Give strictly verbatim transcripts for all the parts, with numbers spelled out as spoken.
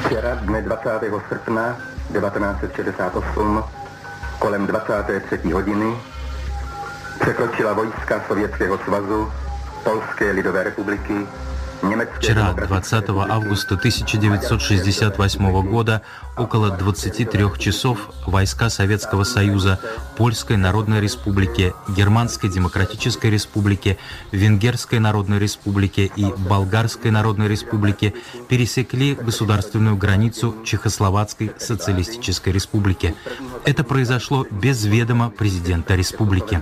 Včera, dne dvacátého srpna devatenáct set šedesát osm, kolem dvacáté třetí hodiny, překročila vojska Sovětského svazu, Polské lidové republiky, Вчера, двадцатого августа тысяча девятьсот шестьдесят восьмого года, около двадцати трёх часов, войска Советского Союза, Польской Народной Республики, Германской Демократической Республики, Венгерской Народной Республики и Болгарской Народной Республики пересекли государственную границу Чехословацкой Социалистической Республики. Это произошло без ведома президента республики.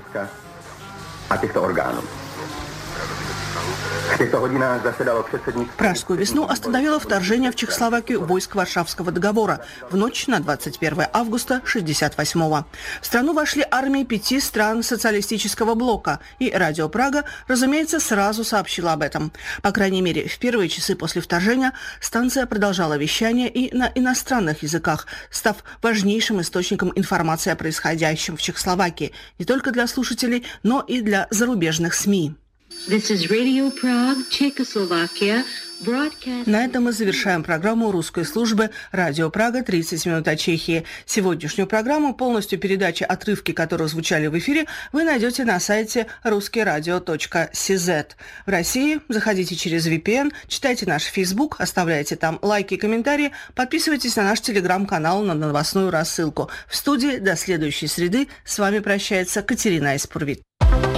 Пражскую весну остановило вторжение в Чехословакию войск Варшавского договора в ночь на двадцать первое августа шестьдесят восьмого. В страну вошли армии пяти стран социалистического блока, и Радио Прага, разумеется, сразу сообщила об этом. По крайней мере, в первые часы после вторжения станция продолжала вещание и на иностранных языках, став важнейшим источником информации о происходящем в Чехословакии не только для слушателей, но и для зарубежных СМИ. This is Radio Prague, Czechoslovakia. На этом мы завершаем программу русской службы «Радио Прага. тридцать минут о Чехии». Сегодняшнюю программу, полностью передачи, отрывки которых звучали в эфире, вы найдете на сайте русский радио точка си зет. В России заходите через ви пи эн, читайте наш Facebook, оставляйте там лайки и комментарии, подписывайтесь на наш телеграм-канал, на новостную рассылку. В студии до следующей среды с вами прощается Катерина Айспурвит.